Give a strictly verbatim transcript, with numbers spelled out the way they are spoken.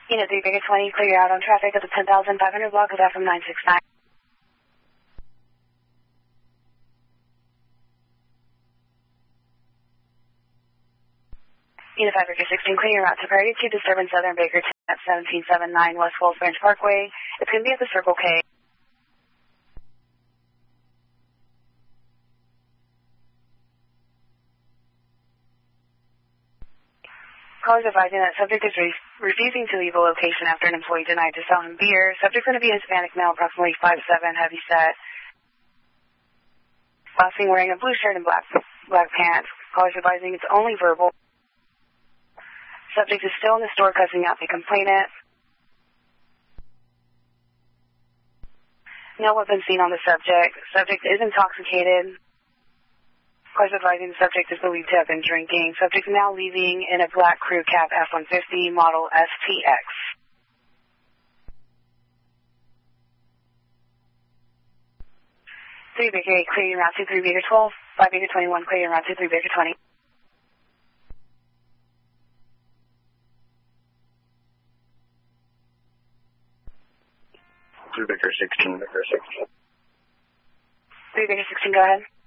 Unit three Baker twenty, clear out on traffic at the ten thousand five hundred block of F M nine six nine. Unit five Baker sixteen, clear out to priority two disturbance Southern Baker ten at seventeen seventy-nine West Wolf Branch Parkway. It's going to be at the Circle K. Callers advising that subject is re refusing to leave a location after an employee denied to sell him beer. Subject's going to be Hispanic male, approximately five seven, heavy set. Last seen wearing a blue shirt and black black pants. Callers advising it's only verbal. Subject is still in the store cussing out the complainant. No weapon seen on the subject. Subject is intoxicated. Callers advising the subject is believed to have been drinking. Subject now leaving in a black crew cab F one fifty model S T X. three Baker eight, clear your route to three Baker twelve. five Baker twenty-one, clear your route to three Baker twenty. three Baker sixteen, Baker sixteen. three Baker sixteen, go ahead.